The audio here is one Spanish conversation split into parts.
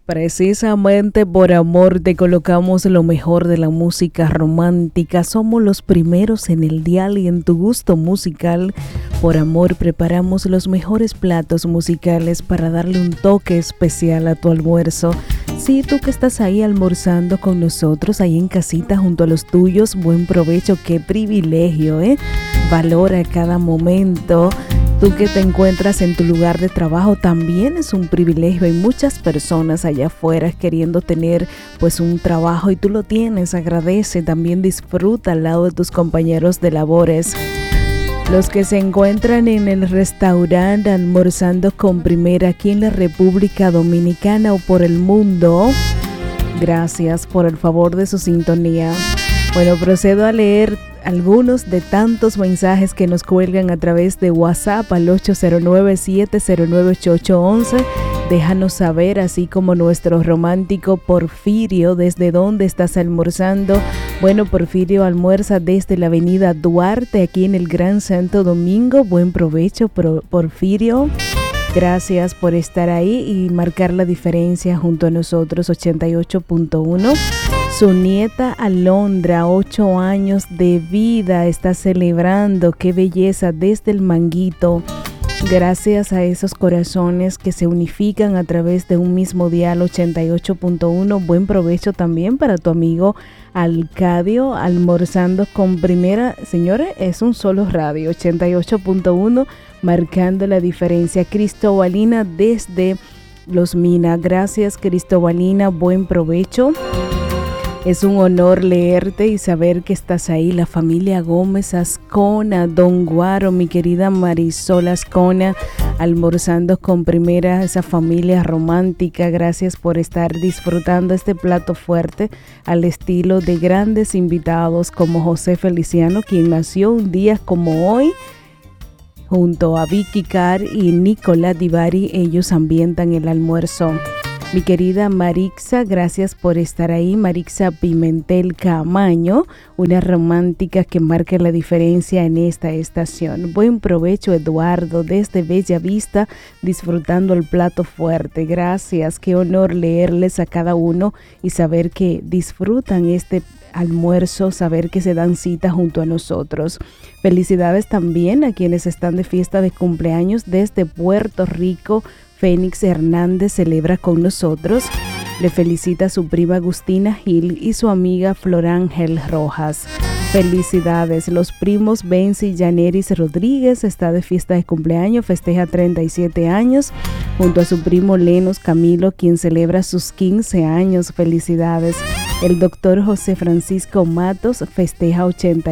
Precisamente por amor te colocamos lo mejor de la música romántica. Somos los primeros en el dial y en tu gusto musical. Por amor preparamos los mejores platos musicales para darle un toque especial a tu almuerzo. Sí, tú que estás ahí almorzando con nosotros, ahí en casita junto a los tuyos, buen provecho, qué privilegio, ¿eh? Valora cada momento. Tú que te encuentras en tu lugar de trabajo también es un privilegio. Hay muchas personas allá afuera queriendo tener pues un trabajo y tú lo tienes, agradece, también disfruta al lado de tus compañeros de labores. Los que se encuentran en el restaurante almorzando con Primera aquí en la República Dominicana o por el mundo, gracias por el favor de su sintonía. Bueno, procedo a leer algunos de tantos mensajes que nos cuelgan a través de WhatsApp al 809-709-8811. Déjanos saber, así como nuestro romántico Porfirio, desde dónde estás almorzando. Bueno, Porfirio almuerza desde la avenida Duarte, aquí en el Gran Santo Domingo. Buen provecho, Porfirio. Gracias por estar ahí y marcar la diferencia junto a nosotros, 88.1. Su nieta Alondra, 8 años de vida, está celebrando. ¡Qué belleza! Desde el Manguito. Gracias a esos corazones que se unifican a través de un mismo dial, 88.1. Buen provecho también para tu amigo Alcadio, almorzando con Primera. Señores, es un solo radio, 88.1, marcando la diferencia. Cristobalina desde Los Minas. Gracias, Cristobalina. Buen provecho. Es un honor leerte y saber que estás ahí. La familia Gómez Ascona, Don Guaro, mi querida Marisol Ascona, almorzando con Primera, esa familia romántica. Gracias por estar disfrutando este plato fuerte al estilo de grandes invitados como José Feliciano, quien nació un día como hoy. Junto a Vicky Carr y Nicolás Divari, ellos ambientan el almuerzo. Mi querida Marixa, gracias por estar ahí. Marixa Pimentel Camaño, una romántica que marca la diferencia en esta estación. Buen provecho, Eduardo, desde Bella Vista, disfrutando el plato fuerte. Gracias, qué honor leerles a cada uno y saber que disfrutan este almuerzo, saber que se dan cita junto a nosotros. Felicidades también a quienes están de fiesta de cumpleaños desde Puerto Rico. Fénix Hernández celebra con nosotros. Le felicita a su prima Agustina Gil y su amiga Florángel Rojas. Felicidades. Los primos Benzi y Yaneris Rodríguez está de fiesta de cumpleaños, festeja 37 años, junto a su primo Lenos Camilo, quien celebra sus 15 años. Felicidades. El doctor José Francisco Matos festeja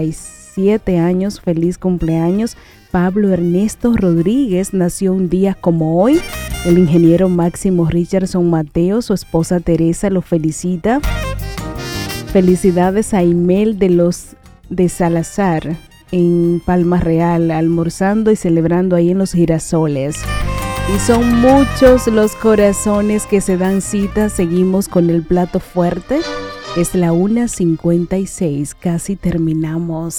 87 años. Feliz cumpleaños. Pablo Ernesto Rodríguez nació un día como hoy. El ingeniero Máximo Richardson Mateo, su esposa Teresa, lo felicita. Felicidades a Imel de Salazar en Palma Real, almorzando y celebrando ahí en Los Girasoles. Y son muchos los corazones que se dan cita. Seguimos con el plato fuerte. Es la 1:56, casi terminamos.